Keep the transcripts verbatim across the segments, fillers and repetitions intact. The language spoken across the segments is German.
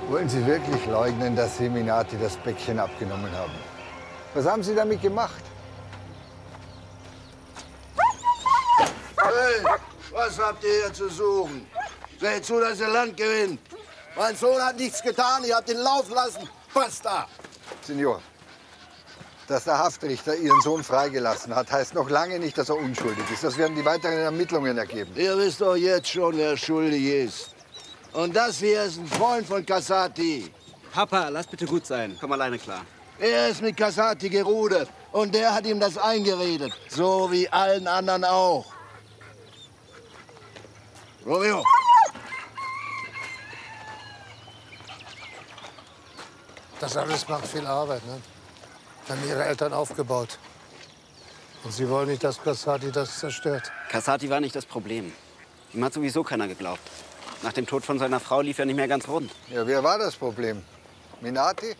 Wollen Sie wirklich leugnen, dass Sie Minati das Päckchen abgenommen haben? Was haben Sie damit gemacht? Hey, was habt ihr hier zu suchen? Seht zu, dass ihr Land gewinnt. Mein Sohn hat nichts getan, ihr habt ihn laufen lassen. Basta! Senior, dass der Haftrichter Ihren Sohn freigelassen hat, heißt noch lange nicht, dass er unschuldig ist. Das werden die weiteren Ermittlungen ergeben. Ihr wisst doch jetzt schon, wer schuldig ist. Und das hier ist ein Freund von Casati. Papa, lass bitte gut sein. Komm alleine klar. Er ist mit Casati gerudert und der hat ihm das eingeredet. So wie allen anderen auch. Romeo. Das alles macht viel Arbeit, ne? Das haben Ihre Eltern aufgebaut. Und Sie wollen nicht, dass Casati das zerstört. Casati war nicht das Problem. Ihm hat sowieso keiner geglaubt. Nach dem Tod von seiner Frau lief er nicht mehr ganz rund. Ja, wer war das Problem? Minati?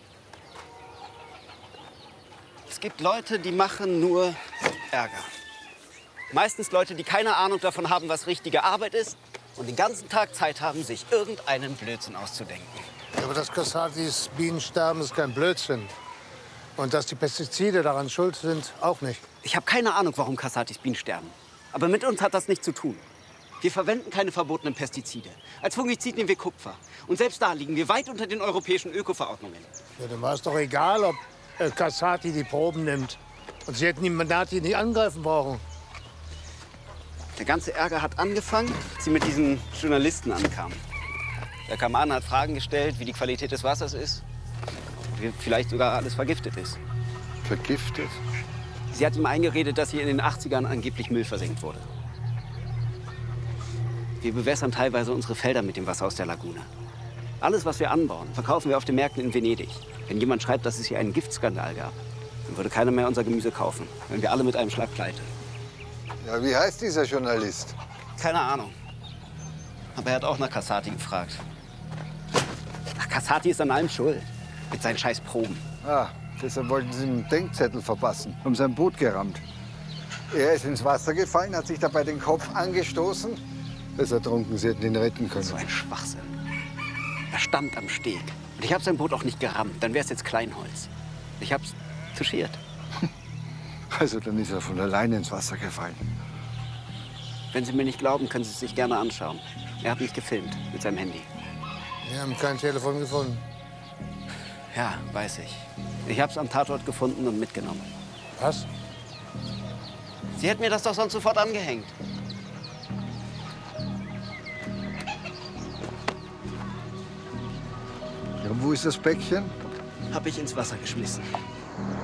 Es gibt Leute, die machen nur Ärger. Meistens Leute, die keine Ahnung davon haben, was richtige Arbeit ist und den ganzen Tag Zeit haben, sich irgendeinen Blödsinn auszudenken. Ja, aber dass Cassatis Bienen sterben, ist kein Blödsinn. Und dass die Pestizide daran schuld sind, auch nicht. Ich habe keine Ahnung, warum Cassatis Bienen sterben. Aber mit uns hat das nichts zu tun. Wir verwenden keine verbotenen Pestizide. Als Fungizid nehmen wir Kupfer. Und selbst da liegen wir weit unter den europäischen Öko-Verordnungen. Ja, dann war es doch egal, ob äh, Cassati die Proben nimmt. Und Sie hätten die Minati nicht angreifen brauchen. Der ganze Ärger hat angefangen, als sie mit diesen Journalisten ankamen. Der kam an, hat Fragen gestellt, wie die Qualität des Wassers ist. Wie vielleicht sogar alles vergiftet ist. Vergiftet? Sie hat ihm eingeredet, dass hier in den achtzigern angeblich Müll versenkt wurde. Wir bewässern teilweise unsere Felder mit dem Wasser aus der Lagune. Alles, was wir anbauen, verkaufen wir auf den Märkten in Venedig. Wenn jemand schreibt, dass es hier einen Giftskandal gab, dann würde keiner mehr unser Gemüse kaufen. Wenn wir alle mit einem Schlag pleite. Ja, wie heißt dieser Journalist? Keine Ahnung. Aber er hat auch nach Cassati gefragt. Ach, Cassati ist an allem schuld. Mit seinen scheiß Proben. Ah, deshalb wollten Sie einen Denkzettel verpassen, haben sein Boot gerammt. Er ist ins Wasser gefallen, hat sich dabei den Kopf angestoßen. Ist ertrunken, Sie hätten ihn retten können. So ein Schwachsinn. Er stand am Steg. Und ich habe sein Boot auch nicht gerammt. Dann wäre es jetzt Kleinholz. Ich habe es touchiert. Also dann ist er von alleine ins Wasser gefallen. Wenn Sie mir nicht glauben, können Sie es sich gerne anschauen. Er hat mich gefilmt mit seinem Handy. Wir haben kein Telefon gefunden. Ja, weiß ich. Ich habe es am Tatort gefunden und mitgenommen. Was? Sie hätten mir das doch sonst sofort angehängt. Ja, wo ist das Päckchen? Habe ich ins Wasser geschmissen.